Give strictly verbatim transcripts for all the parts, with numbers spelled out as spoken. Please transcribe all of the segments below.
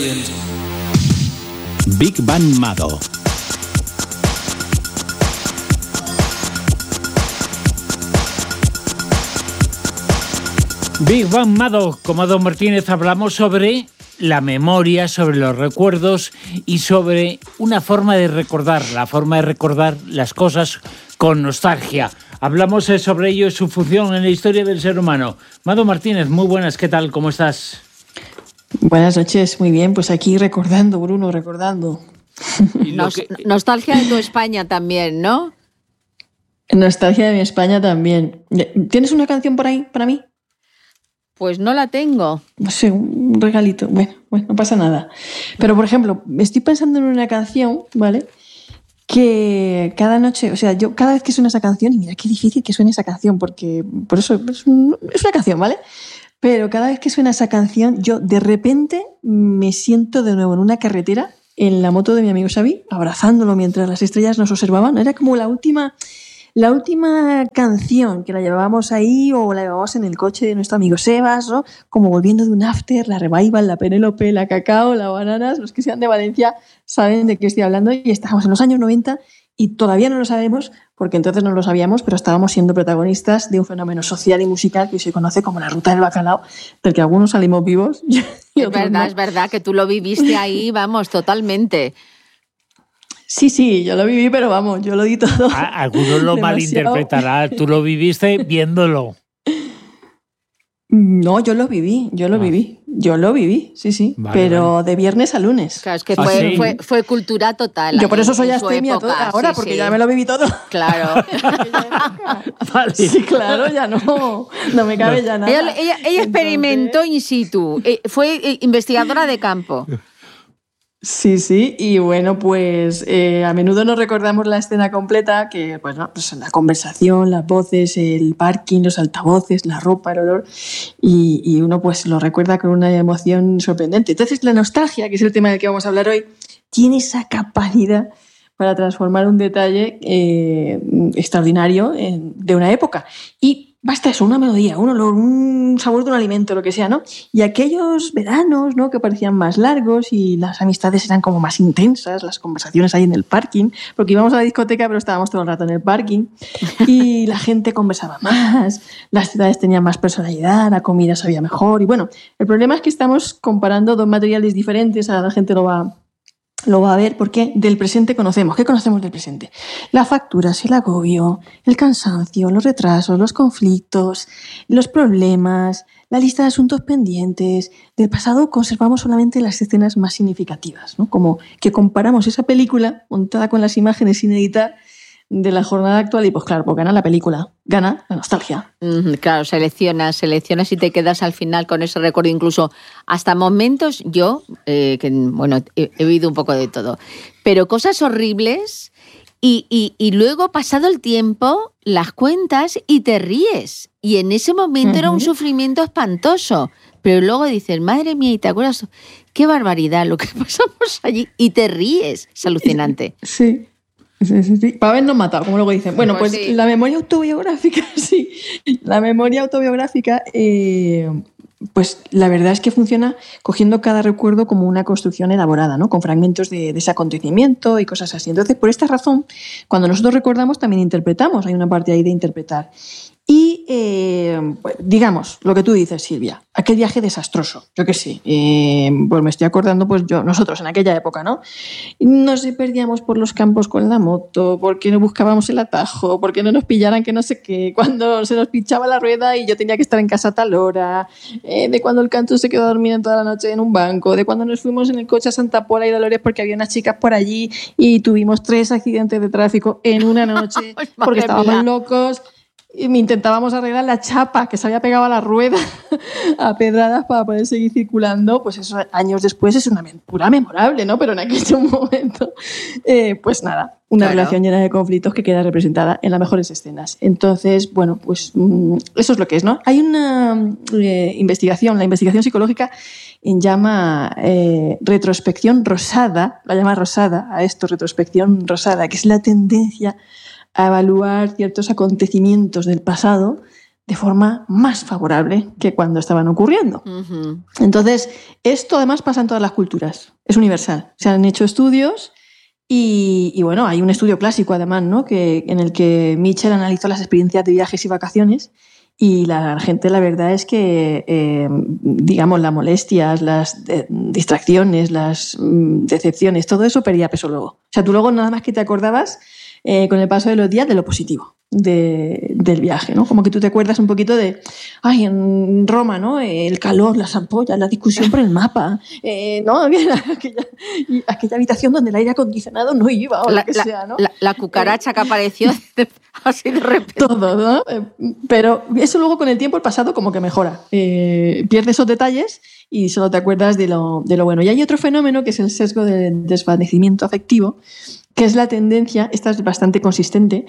Big Bang Mado. Big Bang Mado, con Mado Martínez hablamos sobre la memoria, sobre los recuerdos y sobre una forma de recordar, la forma de recordar las cosas con nostalgia. Hablamos sobre ello y su función en la historia del ser humano. Mado Martínez, muy buenas, ¿qué tal? ¿Cómo estás? Buenas noches, muy bien, pues aquí recordando, Bruno, recordando. Nos, que... Nostalgia de tu España también, ¿no? Nostalgia de mi España también. ¿Tienes una canción por ahí para mí? Pues no la tengo. No sé, un regalito. Bueno, bueno, no pasa nada. Pero, por ejemplo, estoy pensando en una canción, ¿vale? Que cada noche, o sea, yo cada vez que suena esa canción, y mira qué difícil que suene esa canción, porque por eso es, un, es una canción, ¿vale? Pero cada vez que suena esa canción, yo de repente me siento de nuevo en una carretera, en la moto de mi amigo Xavi, abrazándolo mientras las estrellas nos observaban. Era como la última... La última canción que la llevábamos ahí o la llevábamos en el coche de nuestro amigo Sebas, ¿no? Como volviendo de un after, la Revival, la Penélope, la Cacao, la Bananas. Los que sean de Valencia saben de qué estoy hablando y estábamos en los años noventa y todavía no lo sabemos porque entonces no lo sabíamos, pero estábamos siendo protagonistas de un fenómeno social y musical que se conoce como la Ruta del Bacalao, del que algunos salimos vivos. Y es verdad, no. Es verdad que tú lo viviste ahí, vamos, totalmente. Sí, sí, yo lo viví, pero vamos, yo lo di todo. A, algunos lo malinterpretarán, tú lo viviste viéndolo. No, yo lo viví, yo lo ah. viví, yo lo viví, sí, sí, vale, pero vale. De viernes a lunes. Claro, es que fue, ¿Ah, sí? fue, fue cultura total. Yo por eso soy astemia toda ahora, sí, porque sí. Ya me lo viví todo. Claro. Vale. Sí, claro, ya no, no me cabe no. ya nada. Ella, ella, ella experimentó in situ, fue investigadora de campo. Sí, sí, y bueno, pues eh, a menudo nos recordamos la escena completa, que pues, ¿no? Pues la conversación, las voces, el parking, los altavoces, la ropa, el olor, y, y uno pues lo recuerda con una emoción sorprendente. Entonces la nostalgia, que es el tema del que vamos a hablar hoy, tiene esa capacidad para transformar un detalle eh, extraordinario en, de una época. Y basta eso, una melodía, un olor, un sabor de un alimento, lo que sea, ¿no? Y aquellos veranos, ¿no? Que parecían más largos y las amistades eran como más intensas, las conversaciones ahí en el parking, porque íbamos a la discoteca pero estábamos todo el rato en el parking y la gente conversaba más, las ciudades tenían más personalidad, la comida sabía mejor y bueno, el problema es que estamos comparando dos materiales diferentes, a la gente lo va... Lo va a ver porque del presente conocemos. ¿Qué conocemos del presente? Las facturas, el agobio, el cansancio, los retrasos, los conflictos, los problemas, la lista de asuntos pendientes. Del pasado conservamos solamente las escenas más significativas, ¿no? Como que comparamos esa película montada con las imágenes sin editar de la jornada actual y pues claro, pues gana la película, gana la nostalgia. Mm, claro, seleccionas, seleccionas y te quedas al final con ese recuerdo, incluso hasta momentos yo, eh, que bueno, he, he vivido un poco de todo, pero cosas horribles y, y, y luego pasado el tiempo las cuentas y te ríes y en ese momento uh-huh. Era un sufrimiento espantoso, pero luego dices, madre mía, y te acuerdas, qué barbaridad lo que pasamos allí y te ríes, es alucinante. Sí. Sí, sí, sí. Para habernos matado, como luego dicen. Bueno, pues, pues sí. La memoria autobiográfica, sí. La memoria autobiográfica, eh, pues la verdad es que funciona cogiendo cada recuerdo como una construcción elaborada, ¿no? Con fragmentos de, de ese acontecimiento y cosas así. Entonces, por esta razón, cuando nosotros recordamos, también interpretamos. Hay una parte ahí de interpretar. Y, eh, pues, digamos, lo que tú dices, Silvia, aquel viaje desastroso, yo qué sé, eh, pues me estoy acordando, pues yo, nosotros en aquella época, ¿no? Nos perdíamos por los campos con la moto, porque no buscábamos el atajo, porque no nos pillaran que no sé qué, cuando se nos pinchaba la rueda y yo tenía que estar en casa a tal hora, eh, de cuando el canto se quedó dormido toda la noche en un banco, de cuando nos fuimos en el coche a Santa Pola y Dolores porque había unas chicas por allí y tuvimos tres accidentes de tráfico en una noche porque estábamos locos. Y intentábamos arreglar la chapa que se había pegado a la rueda a pedradas para poder seguir circulando, pues eso años después es una aventura memorable, ¿no? Pero en aquel momento, eh, pues nada, una claro. Relación llena de conflictos que queda representada en las mejores escenas. Entonces, bueno, pues eso es lo que es, ¿no? Hay una eh, investigación, la investigación psicológica llama eh, retrospección rosada, la llama rosada a esto, retrospección rosada, que es la tendencia a evaluar ciertos acontecimientos del pasado de forma más favorable que cuando estaban ocurriendo. Uh-huh. Entonces, esto además pasa en todas las culturas, es universal. Se han hecho estudios y, y bueno, hay un estudio clásico además, ¿no? que, en el que Mitchell analizó las experiencias de viajes y vacaciones y la gente, la verdad es que, eh, digamos, las molestias, las de, distracciones, las mm, decepciones, todo eso perdía peso luego. O sea, tú luego nada más que te acordabas eh, con el paso de los días de lo positivo de, del viaje, ¿no? Como que tú te acuerdas un poquito de, ay, en Roma, ¿no? El calor, las ampollas, la discusión por el mapa, eh, ¿no? Aquella, aquella habitación donde el aire acondicionado no iba o la, lo que la, sea, ¿no? La, la cucaracha que apareció así de repente. Todo, ¿no? Pero eso luego con el tiempo, el pasado como que mejora. Eh, pierdes esos detalles y solo te acuerdas de lo, de lo bueno. Y hay otro fenómeno que es el sesgo del desvanecimiento afectivo, que es la tendencia, esta es bastante consistente,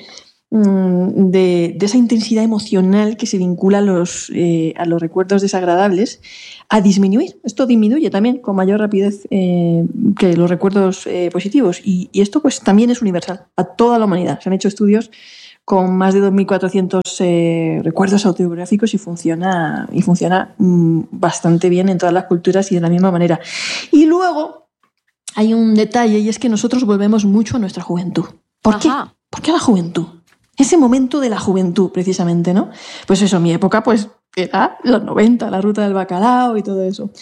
de, de esa intensidad emocional que se vincula a los, eh, a los recuerdos desagradables a disminuir. Esto disminuye también con mayor rapidez eh, que los recuerdos eh, positivos. Y, y esto pues también es universal, a toda la humanidad. Se han hecho estudios con más de dos mil cuatrocientos eh, recuerdos autobiográficos y funciona, y funciona mm, bastante bien en todas las culturas y de la misma manera. Y luego hay un detalle y es que nosotros volvemos mucho a nuestra juventud. ¿Por Ajá. qué? ¿Por qué a la juventud? Ese momento de la juventud, precisamente, ¿no? Pues eso, mi época, pues, era los noventa, la ruta del bacalao y todo eso.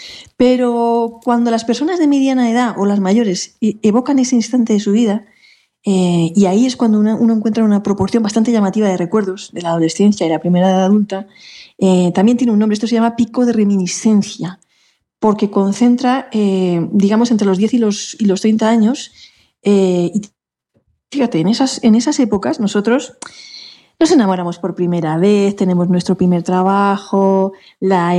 Pero cuando las personas de mediana edad o las mayores evocan ese instante de su vida, eh, y ahí es cuando uno, uno encuentra una proporción bastante llamativa de recuerdos de la adolescencia y la primera edad adulta, eh, también tiene un nombre, esto se llama pico de reminiscencia, porque concentra, eh, digamos, entre los diez y los, y los treinta años, eh, y fíjate, en esas, en esas épocas nosotros nos enamoramos por primera vez, tenemos nuestro primer trabajo, la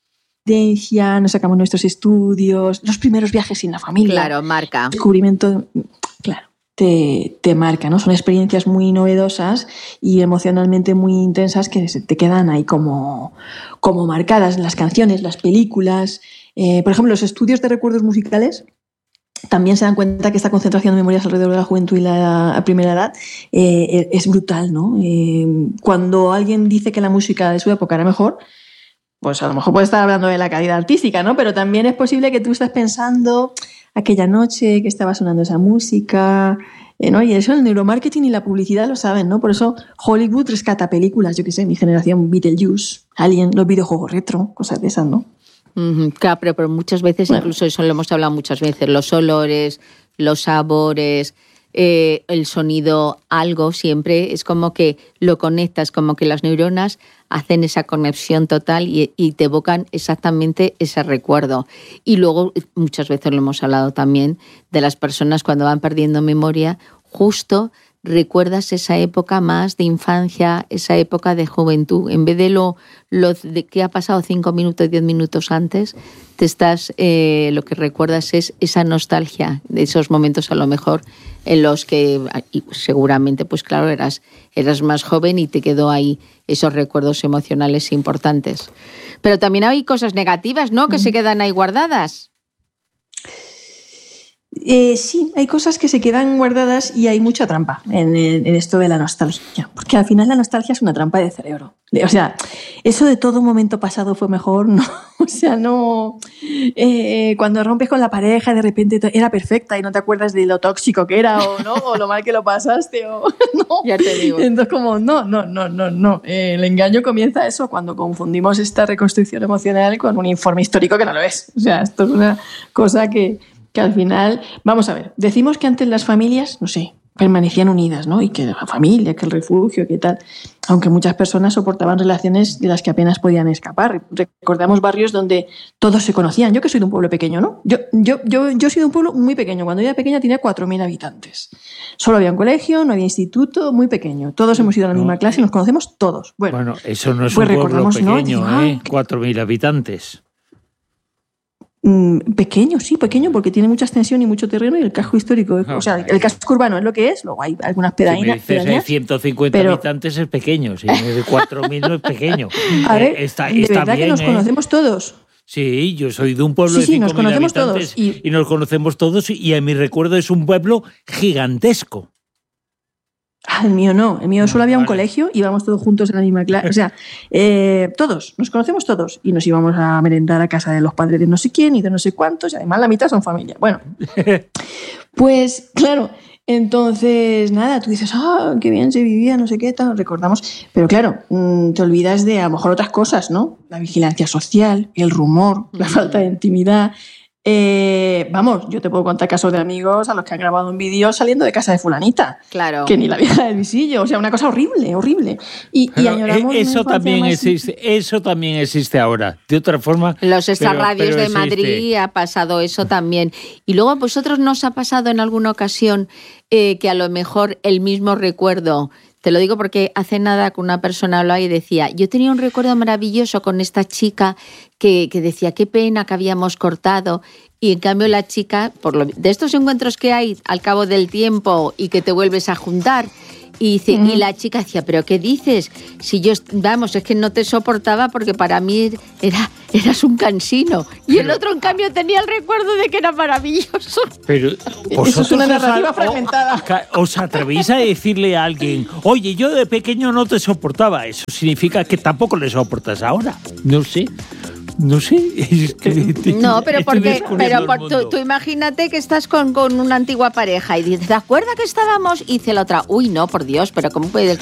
herencia, nos sacamos nuestros estudios, los primeros viajes sin la familia. Claro, marca. Descubrimiento, claro, te, te marca, ¿no? Son experiencias muy novedosas y emocionalmente muy intensas que te quedan ahí como, como marcadas. Las canciones, las películas, eh, por ejemplo, los estudios de recuerdos musicales también se dan cuenta que esta concentración de memorias alrededor de la juventud y la primera edad eh, es brutal, ¿no? Eh, cuando alguien dice que la música de su época era mejor, pues a lo mejor puede estar hablando de la calidad artística, ¿no? Pero también es posible que tú estés pensando aquella noche que estaba sonando esa música, eh, ¿no? Y eso el neuromarketing y la publicidad lo saben, ¿no? Por eso Hollywood rescata películas, yo qué sé, mi generación, Beetlejuice, Alien, los videojuegos retro, cosas de esas, ¿no? Claro, pero, pero muchas veces, bueno. Incluso eso lo hemos hablado muchas veces, los olores, los sabores, eh, el sonido, algo siempre es como que lo conectas, como que las neuronas hacen esa conexión total y, y te evocan exactamente ese recuerdo. Y luego muchas veces lo hemos hablado también de las personas cuando van perdiendo memoria, justo recuerdas esa época más de infancia, esa época de juventud. En vez de lo, lo de que ha pasado cinco minutos, diez minutos antes, te estás, eh, lo que recuerdas es esa nostalgia de esos momentos a lo mejor en los que y seguramente, pues claro, eras, eras más joven y te quedó ahí esos recuerdos emocionales importantes. Pero también hay cosas negativas, ¿no?, que mm. se quedan ahí guardadas. Eh, sí, hay cosas que se quedan guardadas y hay mucha trampa en, en esto de la nostalgia, porque al final la nostalgia es una trampa de cerebro. O sea, eso de todo momento pasado fue mejor, no, o sea, no. Eh, cuando rompes con la pareja, de repente era perfecta y no te acuerdas de lo tóxico que era o no, o lo mal que lo pasaste, o no. Ya te digo. Entonces, como, no, no, no, no, no. Eh, el engaño comienza eso cuando confundimos esta reconstrucción emocional con un informe histórico que no lo es. O sea, esto es una cosa que. que al final, vamos a ver, decimos que antes las familias, no sé, permanecían unidas, ¿no? Y que la familia, que el refugio, que tal, aunque muchas personas soportaban relaciones de las que apenas podían escapar. Recordamos barrios donde todos se conocían. Yo que soy de un pueblo pequeño, ¿no? Yo, yo, yo, yo soy de un pueblo muy pequeño. Cuando yo era pequeña tenía cuatro mil habitantes. Solo había un colegio, no había instituto, muy pequeño. Todos hemos ido a la misma no, clase y nos conocemos todos. Bueno, bueno eso no es pues un pueblo pequeño, ¿no? ¿eh? cuatro mil habitantes. Pequeño, sí, pequeño, porque tiene mucha extensión y mucho terreno y el casco histórico, no, o sea, el casco urbano es lo que es, luego hay algunas pedanías. Si me dices de ciento cincuenta pero... habitantes es pequeño, si de cuatro mil no es pequeño. A ver, eh, está, de está verdad bien, que nos ¿eh? conocemos todos. Sí, yo soy de un pueblo sí, de sí, cinco mil habitantes todos. Y... y nos conocemos todos y en mi recuerdo es un pueblo gigantesco. Ah, el mío no, el mío No, solo había vale. un colegio, íbamos todos juntos en la misma clase, o sea, eh, todos, nos conocemos todos y nos íbamos a merendar a casa de los padres de no sé quién y de no sé cuántos y además la mitad son familia. Bueno, pues claro, entonces nada, tú dices, ah, qué bien se vivía, no sé qué, tal, recordamos, pero claro, mmm, te olvidas de a lo mejor otras cosas, ¿no? La vigilancia social, el rumor, la falta de intimidad. Eh, vamos, yo te puedo contar casos de amigos a los que han grabado un vídeo saliendo de casa de fulanita. Claro. Que ni la vieja del visillo. O sea, una cosa horrible, horrible. Y, y Pero añoramos e- eso una infancia también más- existe, eso también existe ahora. De otra forma. Los pero- extrarradios pero de existe. Madrid ha pasado eso también. Y luego a vosotros nos ha pasado en alguna ocasión eh, que a lo mejor el mismo recuerdo, te lo digo porque hace nada que una persona hablaba y decía, yo tenía un recuerdo maravilloso con esta chica que, que decía, qué pena que habíamos cortado. Y en cambio la chica, por lo, de estos encuentros que hay al cabo del tiempo y que te vuelves a juntar, y, dice, uh-huh. y la chica decía, ¿pero qué dices? Si yo, vamos, es que no te soportaba porque para mí era, eras un cansino. Y pero, el otro, en cambio, tenía el recuerdo de que era maravilloso. Pero eso es una narrativa os, fragmentada. ¿Os atrevéis a decirle a alguien, oye, yo de pequeño no te soportaba? Eso significa que tampoco le soportas ahora. No sé. No sé. Es que no, pero porque pero por, tú, tú imagínate que estás con, con una antigua pareja y dices, ¿te acuerdas que estábamos? Y dice la otra, uy, no, por Dios, pero ¿cómo puedes?